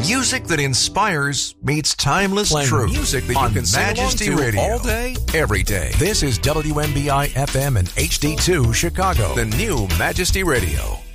Music that inspires meets timeless Playing truth. music that you on can sing along Majesty to Radio all day, every day. This is WMBI FM and HD2 Chicago, the new Majesty Radio.